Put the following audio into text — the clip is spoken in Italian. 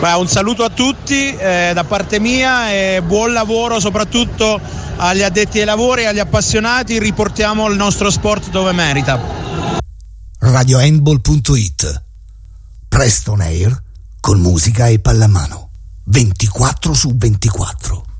Beh, un saluto a tutti da parte mia e buon lavoro soprattutto agli addetti ai lavori e agli appassionati. Riportiamo il nostro sport dove merita. RadioHandball.it Preston Air con musica e pallamano 24/24.